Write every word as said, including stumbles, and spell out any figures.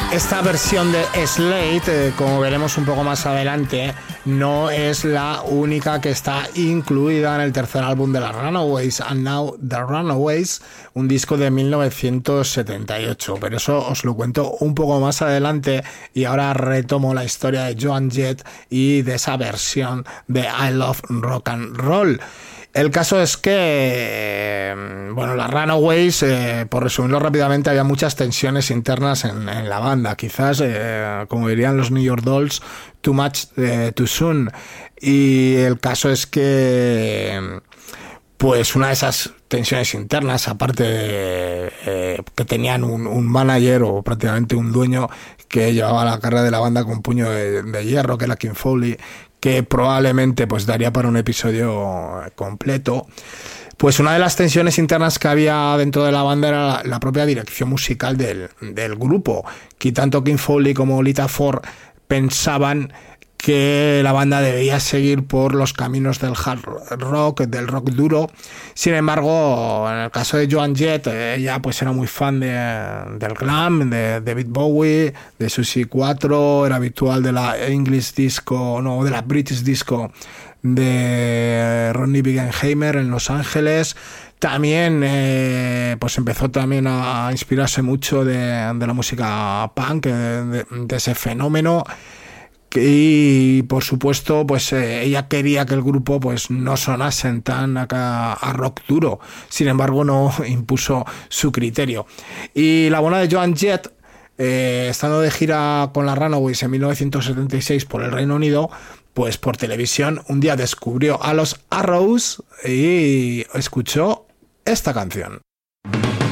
Esta versión de Slate, eh, como veremos un poco más adelante, no es la única que está incluida en el tercer álbum de las Runaways, And Now the Runaways, un disco de mil novecientos setenta y ocho, pero eso os lo cuento un poco más adelante y ahora retomo la historia de Joan Jett y de esa versión de I Love Rock and Roll. El caso es que, bueno, las Runaways, eh, por resumirlo rápidamente, había muchas tensiones internas en, en la banda. Quizás, eh, como dirían los New York Dolls, too much, eh, too soon. Y el caso es que, pues, una de esas tensiones internas, aparte de eh, que tenían un, un manager o prácticamente un dueño que llevaba la carrera de la banda con puño de, de hierro, que era Kim Fowley, que probablemente pues daría para un episodio completo, pues una de las tensiones internas que había dentro de la banda era la, la propia dirección musical del, del grupo, que tanto Kim Fowley como Lita Ford pensaban que la banda debía seguir por los caminos del hard rock, del rock duro. Sin embargo, en el caso de Joan Jett, ella pues era muy fan de, del glam, de David Bowie, de Suzy cuatro, era habitual de la English disco, no, de la British disco de Ronnie Bingenheimer en Los Ángeles. También eh, pues empezó también a inspirarse mucho de, de la música punk, de, de, de ese fenómeno. Y por supuesto pues eh, ella quería que el grupo pues no sonasen tan a, a rock duro, sin embargo no impuso su criterio. Y la buena de Joan Jett, eh, estando de gira con las Runaways en mil novecientos setenta y seis por el Reino Unido, pues por televisión un día descubrió a los Arrows y escuchó esta canción.